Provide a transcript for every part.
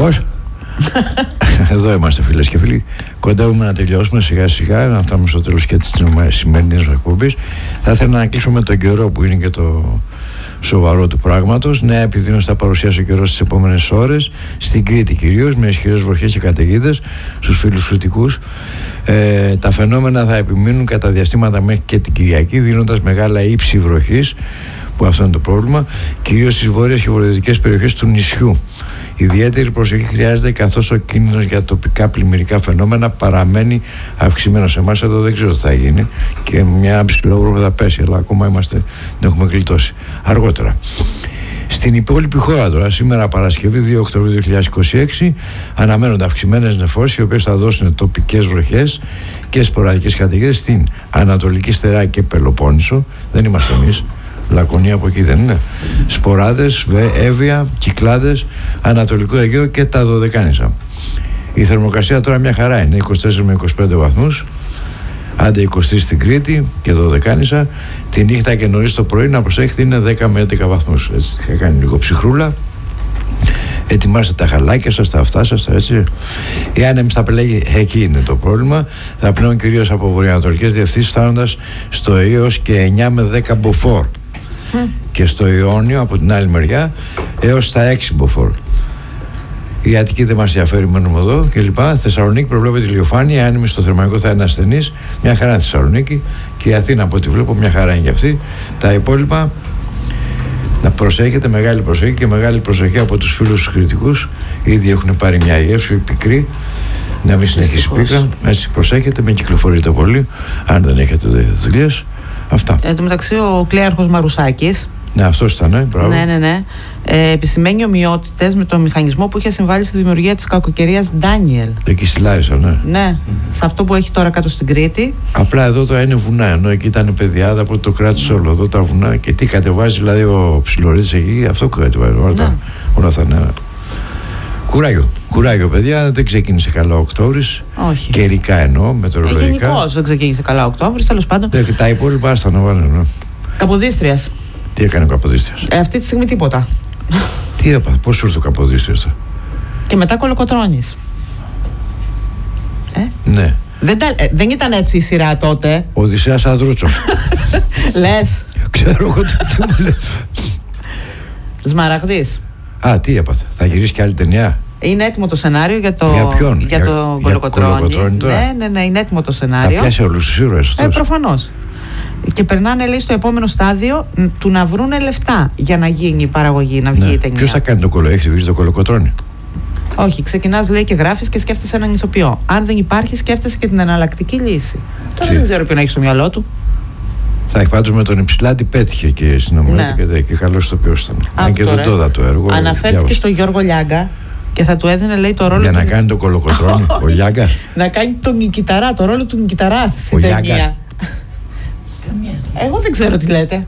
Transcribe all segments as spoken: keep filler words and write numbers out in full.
Πώς? Εδώ είμαστε, φίλες και φίλοι. Κοντεύουμε να τελειώσουμε σιγά σιγά, να φτάσουμε στο τέλος και της σημερινής εκπομπής. Θα ήθελα να κλείσω με τον καιρό, που είναι και το σοβαρό του πράγματος. Νέα επιδείνωση θα παρουσιάσει ο καιρός στις επόμενες ώρες, στην Κρήτη κυρίως, με ισχυρές βροχές και καταιγίδες στους φίλους κριτικούς. Ε, τα φαινόμενα θα επιμείνουν κατά διαστήματα μέχρι και την Κυριακή, δίνοντας μεγάλα ύψη βροχής, που αυτό είναι το πρόβλημα, κυρίως στις βόρειες και βορειοδυτικές περιοχές του νησιού. Ιδιαίτερη προσοχή χρειάζεται, καθώς ο κίνδυνος για τοπικά πλημμυρικά φαινόμενα παραμένει αυξημένος. Εμάς εδώ δεν ξέρω τι θα γίνει και μια ψηλόγροχο θα πέσει, αλλά ακόμα είμαστε, δεν έχουμε γλιτώσει. Αργότερα. Στην υπόλοιπη χώρα τώρα, σήμερα Παρασκευή δύο Οκτωβρίου δύο χιλιάδες είκοσι έξι, αναμένονται αυξημένες νεφώσεις, οι οποίες θα δώσουν τοπικές βροχές και σποραδικές καταιγίδες στην Ανατολική Στερά και Πελοπόννησο. Δεν είμαστε εμείς. Λακωνία από εκεί δεν είναι? Σποράδες, Εύβοια, Κυκλάδες, Ανατολικό Αιγαίο και τα Δωδεκάνησα. Η θερμοκρασία τώρα μια χαρά είναι, είκοσι τέσσερα με είκοσι πέντε βαθμούς. Άντε είκοσι τρεις στην Κρήτη και Δωδεκάνησα. Τη νύχτα και νωρίς το πρωί, να προσέχετε, είναι δέκα με έντεκα βαθμούς. Έτσι, θα κάνει λίγο ψυχρούλα. Ετοιμάστε τα χαλάκια σας, τα αυτά σας, έτσι. Οι άνεμοι στα πελάγη, εκεί είναι το πρόβλημα. Θα πνέουν κυρίως από βορειοανατολικές διευθύνσεις, φτάνοντας στο έως και εννιά με δέκα μποφόρ. Mm. Και στο Ιόνιο, από την άλλη μεριά, έως τα έξι μποφόρ. Η Αττική δεν μας ενδιαφέρει, μένουμε εδώ κλπ. Θεσσαλονίκη προβλέπεται ηλιοφάνεια, οι άνεμοι στο θερμαϊκό θα είναι ασθενείς. Μια χαρά είναι Θεσσαλονίκη, και η Αθήνα, από ό,τι βλέπω, μια χαρά είναι και αυτή. Τα υπόλοιπα, να προσέχετε, μεγάλη προσοχή, και μεγάλη προσοχή από τους φίλους τους κριτικούς. Ήδη έχουν πάρει μια γεύση πικρή, να μην συνεχίσει πίκρα. Έτσι, προσέχετε, μην κυκλοφορείτε πολύ, αν δεν έχετε δουλειές. Αυτά. Εν τω μεταξύ, ο κλέαρχος Μαρουσάκης. Ναι, αυτός ήταν, ναι, μπράβο. Ναι, ναι, ναι. Ε, επισημαίνει ομοιότητες με τον μηχανισμό που είχε συμβάλει στη δημιουργία της κακοκαιρίας Ντάνιελ. Εκεί στη Λάρισα, ναι. Ναι, mm-hmm. σε αυτό που έχει τώρα κάτω στην Κρήτη. Απλά εδώ τώρα είναι βουνά, ενώ εκεί ήταν παιδιάδα που το κράτησε όλο. Εδώ τα βουνά, και τι κατεβάζει, δηλαδή ο Ψιλορίτης εκεί, αυτό κατεβάζει. Όλα, ναι. όλα αυτά, ναι. Κουράγιο, κουράγιο, παιδιά. Δεν ξεκίνησε καλά ο Οκτώβρης. Όχι. Καιρικά εννοώ, μετεωρολογικά. Ε, γενικώς δεν ξεκίνησε καλά ο Οκτώβρης, τέλος πάντων. Ε, τα υπόλοιπα άστα να βάλουν. Ναι. Καποδίστριας. Τι έκανε ο Καποδίστριας? Ε, αυτή τη στιγμή τίποτα. Τι έπαθε, πώς σου ήρθε ο Καποδίστριας? Και μετά Κολοκοτρώνης. Ε? Ναι. Δεν, τα, ε, δεν ήταν έτσι η σειρά τότε. Οδυσσέας Αδρούτσος. Λες. Ξέρω εγώ τι μου λες. Σμαραγδής. Α, τι έπαθε, θα γυρίσει και άλλη ταινία? Είναι έτοιμο το σενάριο για το, για ποιον? για, για το Κολοκοτρώνη. Ναι, ναι, ναι, είναι έτοιμο το σενάριο. Θα πιάσει όλους τους ήρωες αυτός. Ε, προφανώς. Και περνάνε, λέει, στο επόμενο στάδιο του να βρούνε λεφτά για να γίνει η παραγωγή, να βγει, ναι, η ταινία. Ποιος θα κάνει το κολο, έχει βγει το Κολοκοτρώνη? Όχι, ξεκινάς, λέει, και γράφεις και σκέφτεσαι έναν ηθοποιό. Αν δεν υπάρχει, σκέφτεσαι και την εναλλακτική λύση. Τώρα Τι? δεν ξέρω ποιον έχει στο μυαλό του. Θα έχει πάντως με τον Υψηλάντη πέτυχε και στην ομιλία, ναι, και, και καλός ηθοποιός ήταν. Αν και δεν το είδα το έργο. Αναφέρθηκε στο Γιώργο Λιάγκα και θα του έδινε, λέει, το ρόλο. Για του... να κάνει το Κολοκοτρώνη, ο Λιάγκας. Να κάνει τον Νικηταρά, το ρόλο του Νικηταρά στην ταινία. Εγώ δεν ξέρω τι λέτε.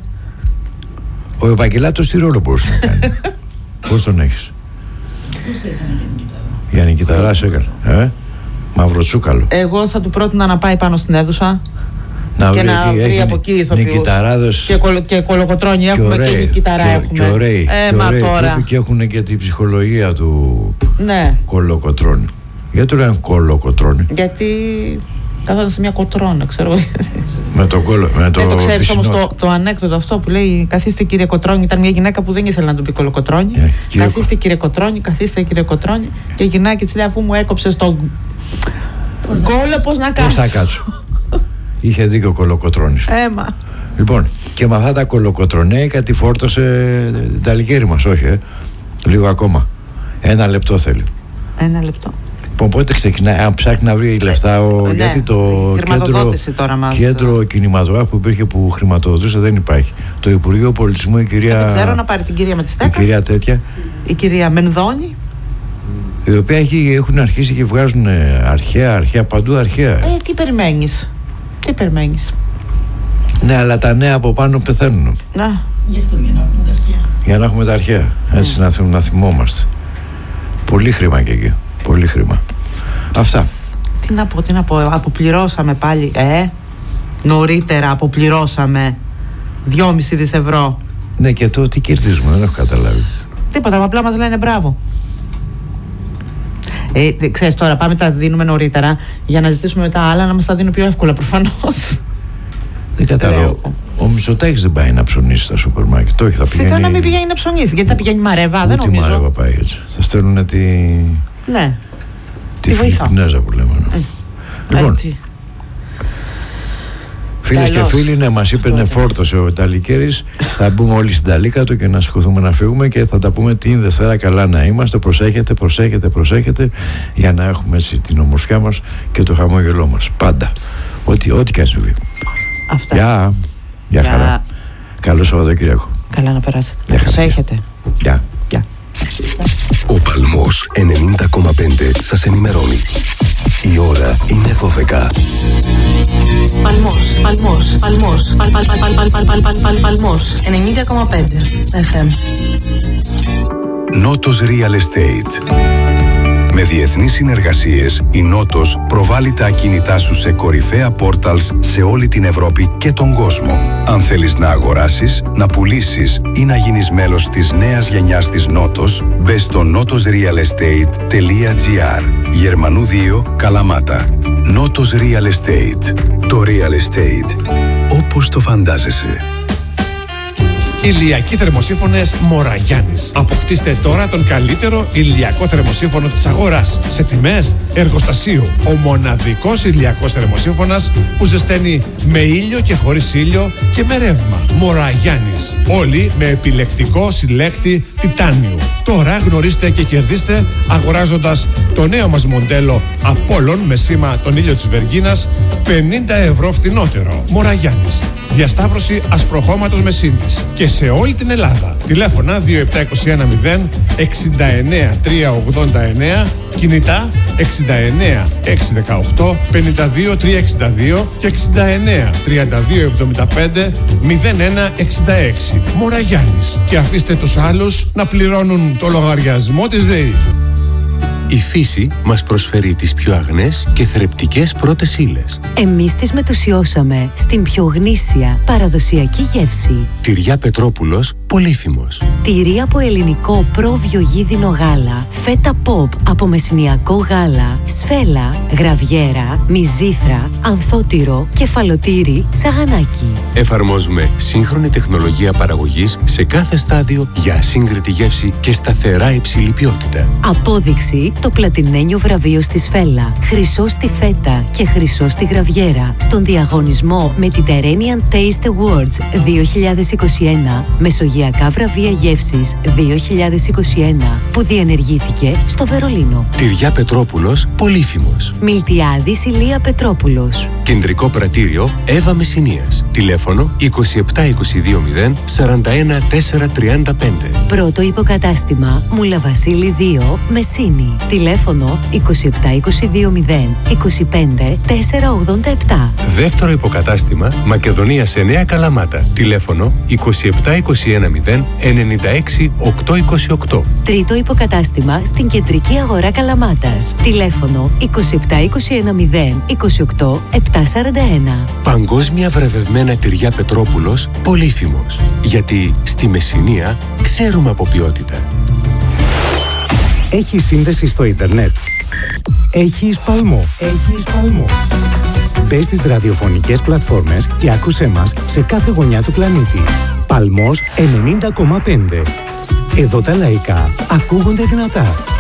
Ο Ευαγγελάτος τι ρόλο μπορούσε να κάνει? Πώς τον έχεις? Πώς έκανε για Νικηταρά? Για Νικηταράς έκανε, ε? Μαυροτσούκαλο. Εγώ θα του πρότεινα να πάει πάνω στην αίθουσα να και βρει, να βρει έχει, από εκεί ηθοποιούς. Και, κολο, και Κολοκοτρώνη και έχουμε ωραίοι, και Νικηταρά και, έχουμε. Και ωραίοι, ε, και, μα ωραίοι, τώρα. Και έχουν και την ψυχολογία του, ναι, Κολοκοτρώνη. Γιατί το λένε Κολοκοτρώνη? Γιατί... κάθονταν σε μια κοτρόνα, ξέρω. Με το κόλλο. Με το, ε, το ξέρεις όμως το, το ανέκδοτο αυτό που λέει καθίστε κύριε Κοτρώνη? Ήταν μια γυναίκα που δεν ήθελε να τον πει Κολοκοτρώνη. Yeah, καθίστε κύριε Κοτρώνη, καθίστε κύριε Κοτρώνη. Και η γυναίκα της λέει αφού μου έκοψες τον κόλλο, πώς να κάτσω. Πώς θα κάτσω. Είχε δίκιο ο Κολοκοτρώνης. Έμα. Λοιπόν, και με αυτά τα κολοκοτρονέικα τη φόρτωσε τα λιγέρι μας, όχι, ε. Λίγο ακόμα. Ένα λεπτό θέλει. Ένα λεπτό. Οπότε ξεκινάει, αν ψάχνει να βρει λεφτά, ο, ναι, γιατί το κέντρο, τώρα μας... κέντρο κινηματογράφου που υπήρχε που χρηματοδοτούσε δεν υπάρχει. Το Υπουργείο Πολιτισμού, η κυρία. Δεν ξέρω, να πάρει την κυρία με τη στέκα. Η κυρία τέτοια. Η κυρία Μενδώνη. Οι οποία έχει, έχουν αρχίσει και βγάζουν αρχαία, αρχαία, παντού αρχαία. Ε, τι περιμένεις. Τι περιμένεις. Ναι, αλλά τα νέα από πάνω πεθαίνουν. Να. Γι' αυτό για να έχουμε τα αρχαία. Για να έχουμε τα αρχαία. Έτσι, mm. να, να θυμόμαστε. Πολύ χρήμα και εκεί. Πολύ χρήμα. Αυτά. Τι να πω, τι να πω. Αποπληρώσαμε πάλι. Ε, νωρίτερα αποπληρώσαμε δυόμισι δις ευρώ. Ναι, και το τι κερδίζουμε, δεν έχω καταλάβει. Τίποτα, απλά μας λένε μπράβο. Ε, ξέρεις, τώρα πάμε τα δίνουμε νωρίτερα για να ζητήσουμε τα άλλα να μας τα δίνουν πιο εύκολα προφανώς. Δεν κατάλαβα. Ο Μητσοτάκης δεν πάει να ψωνίσει στα σούπερ μάρκετ. Το έχει, θα πηγαίνει. Σιγά να μην πηγαίνει να ψωνίσει. Γιατί θα πηγαίνει Μαρέβα, δεν νομίζω. Τι Μαρέβα πάει έτσι. Θα στέλνουν τη. Ναι. Τη Φιλιππινέζα που λέμε. Ναι. Λοιπόν. Έτσι. Φίλες και φίλοι, ναι, μας είπε φόρτωσε ο Ταλικέρης. Θα μπούμε όλοι στην ταλίκα του και να σηκωθούμε να φύγουμε και θα τα πούμε την Δευτέρα καλά να είμαστε. Προσέχετε, προσέχετε, προσέχετε για να έχουμε έτσι την ομορφιά μας και το χαμόγελό μας. Πάντα. Ό,τι, ό,τι και αν συμβεί. Αυτά. Γεια. Γεια χαρά. Καλό Σαββατοκύριακο. Καλά να περάσετε. Να προσέχετε. Γεια. Γεια. Ο Παλμός ενενήντα κόμμα πέντε σας ενημερώνει. Η ώρα είναι δώδεκα. Παλμός, Παλμός, Παλμός, Παλ, Παλ, Παλ, Παλ, Παλ, Παλ, Παλ, Παλ, Παλμός, ενενήντα κόμμα πέντε στα εφ εμ. Νότος Real Estate. Με διεθνείς συνεργασίες, η Νότος προβάλλει τα ακίνητά σου σε κορυφαία πόρταλς σε όλη την Ευρώπη και τον κόσμο. Αν θέλεις να αγοράσεις, να πουλήσεις ή να γίνεις μέλος της νέας γενιάς της Νότος, μπες στο νότος ριαλ εστέιτ τελεία τζι άρ. Γερμανού δύο, Καλαμάτα. Νότος Real Estate. Το Real Estate, όπως το φαντάζεσαι. Ηλιακοί θερμοσύφωνες Μοραγιάννης. Αποκτήστε τώρα τον καλύτερο ηλιακό θερμοσύφωνο της αγοράς σε τιμές εργοστασίου. Ο μοναδικός ηλιακός θερμοσύφωνας που ζεσταίνει με ήλιο και χωρίς ήλιο και με ρεύμα. Μοραγιάννης. Όλοι με επιλεκτικό συλλέκτη τιτάνιου. Τώρα γνωρίστε και κερδίστε αγοράζοντας το νέο μας μοντέλο Απόλλων με σήμα τον ήλιο της Βεργίνας πενήντα ευρώ φθηνότερο. Μοραγιάννης. Διασταύρωση ασπροχώματος με σύντης και σε όλη την Ελλάδα. Τηλέφωνα δύο επτά δύο ένα μηδέν εξήντα εννέα τριακόσια ογδόντα εννέα, κινητά εξήντα εννέα εξακόσια δεκαοκτώ πενήντα δύο τριακόσια εξήντα δύο και εξήντα εννέα τριάντα δύο εβδομήντα πέντε μηδέν ένα εξήντα έξι. Μοραγιάννης. Και αφήστε τους άλλους να πληρώνουν το λογαριασμό της ΔΕΗ. Η φύση μας προσφέρει τις πιο αγνές και θρεπτικές πρώτες ύλες. Εμείς τις μετουσιώσαμε στην πιο γνήσια παραδοσιακή γεύση. Τυριά Πετρόπουλος, Πολύφημος. Τυρί από ελληνικό προβιογίδινο γάλα, φέτα ποπ από μεσηνιακό γάλα, σφέλα, γραβιέρα, μυζήθρα, ανθότυρο, κεφαλοτήρι, σαγανάκι. Εφαρμόζουμε σύγχρονη τεχνολογία παραγωγής σε κάθε στάδιο για ασύγκριτη γεύση και σταθερά υψηλή ποιότητα. Απόδειξη το πλατινένιο βραβείο στη σφέλα, χρυσό στη φέτα και χρυσό στη γραβιέρα στον διαγωνισμό Mediterranean Taste Awards δύο χιλιάδες είκοσι ένα, Μεσογειακά βραβεία γεύσης δύο χιλιάδες είκοσι ένα, που διενεργήθηκε στο Βερολίνο. Τυριά Πετρόπουλος, Πολύφημος. Μιλτιάδης Ηλία Πετρόπουλος. Κεντρικό πρατήριο Εύα Μεσσηνίας. Τηλέφωνο είκοσι επτά είκοσι δύο μηδέν σαράντα ένα τέσσερα τριάντα πέντε. Πρώτο υποκατάστημα Μουλαβασίλη δύο, Μεσσίνη. Τηλέφωνο είκοσι επτά είκοσι δύο μηδέν είκοσι πέντε τέσσερα ογδόντα επτά. Δεύτερο υποκατάστημα Μακεδονίας εννέα, Καλαμάτα. Τηλέφωνο είκοσι επτά είκοσι ένα μηδέν ενενήντα έξι οκτακόσια είκοσι οκτώ. Τρίτο υποκατάστημα στην Κεντρική Αγορά Καλαμάτας. Τηλέφωνο είκοσι επτά είκοσι ένα μηδέν είκοσι οκτώ επτακόσια σαράντα ένα. Παγκόσμια βραβευμένα τυριά Πετρόπουλος, Πολύφημος. Γιατί στη Μεσσηνία ξέρουμε από ποιότητα. Έχει σύνδεση στο ίντερνετ. Έχεις Παλμό. Έχεις Παλμό. Μπες στις ραδιοφωνικές πλατφόρμες και άκουσέ μας σε κάθε γωνιά του πλανήτη. Παλμός ενενήντα κόμμα πέντε. Εδώ τα λαϊκά ακούγονται δυνατά.